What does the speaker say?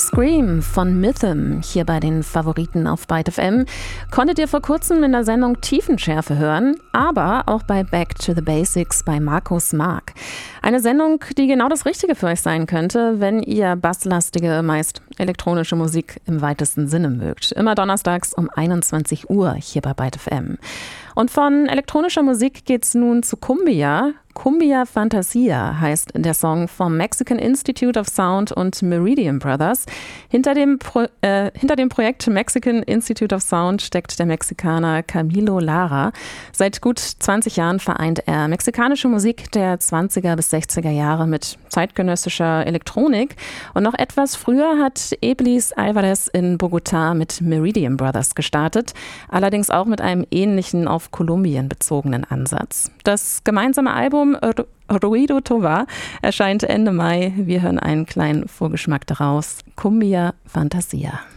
Scream von Mythm hier bei den Favoriten auf Byte FM konntet ihr vor kurzem in der Sendung Tiefenschärfe hören, aber auch bei Back to the Basics bei Markus Mark. Eine Sendung, die genau das Richtige für euch sein könnte, wenn ihr basslastige, meist elektronische Musik im weitesten Sinne mögt. Immer donnerstags um 21 Uhr hier bei Byte FM. Und von elektronischer Musik geht's nun zu Cumbia. Cumbia Fantasia heißt der Song vom Mexican Institute of Sound und Meridian Brothers. Hinter dem Projekt Mexican Institute of Sound steckt der Mexikaner Camilo Lara. Seit gut 20 Jahren vereint er mexikanische Musik der 20er bis 60er Jahre mit zeitgenössischer Elektronik. Und noch etwas früher hat Eblis Alvarez in Bogotá mit Meridian Brothers gestartet, allerdings auch mit einem ähnlichen, auf Kolumbien bezogenen Ansatz. Das gemeinsame Album Ruido Tovar erscheint Ende Mai. Wir hören einen kleinen Vorgeschmack daraus. Cumbia Fantasia.